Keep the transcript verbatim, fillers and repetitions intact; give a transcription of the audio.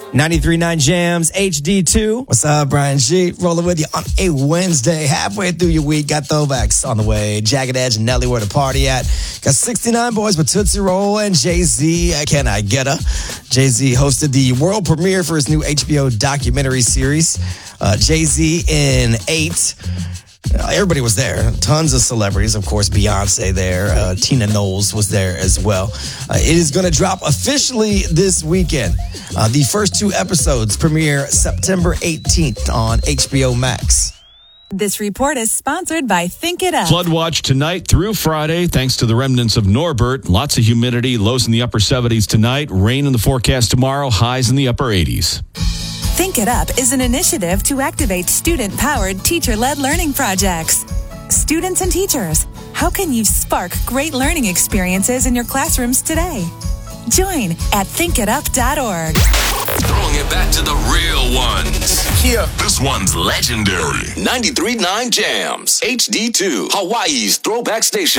ninety-three point nine Jams, H D two. What's up, Brian G? Rolling with you on a Wednesday, halfway through your week. Got throwbacks on the way. Jagged Edge and Nelly, where the party at. Got sixty-nine Boys with Tootsie Roll and Jay-Z, Can I Get Her? Jay-Z hosted the world premiere for his new H B O documentary series. Uh, Jay-Z in eight. Uh, everybody was there. Tons of celebrities. Of course, Beyonce there. Uh, Tina Knowles was there as well. Uh, it is going to drop officially this weekend. Uh, the first two episodes premiere September eighteenth on H B O Max. This report is sponsored by Think It Up. Flood watch tonight through Friday, thanks to the remnants of Norbert. Lots of humidity, lows in the upper seventies tonight. Rain in the forecast tomorrow, highs in the upper eighties. Think It Up is an initiative to activate student-powered, teacher-led learning projects. Students and teachers, how can you spark great learning experiences in your classrooms today? Join at think it up dot org. Throwing it back to the real ones. Yeah. This one's legendary. ninety-three point nine Jams, H D two, Hawaii's throwback station.